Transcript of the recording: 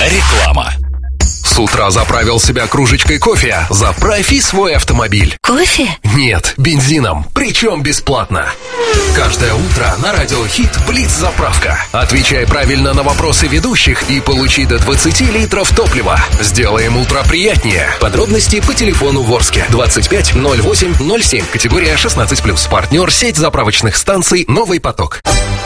Реклама. С утра заправил себя кружечкой кофе. Заправь и свой автомобиль. Кофе? Нет, бензином. Причем бесплатно. Каждое утро на Радио Хит Блиц-заправка. Отвечай правильно на вопросы ведущих и получи до 20 литров топлива. Сделаем утро приятнее. Подробности по телефону в Орске 25 08 07. Категория 16+. Партнер сеть заправочных станций «Новый поток».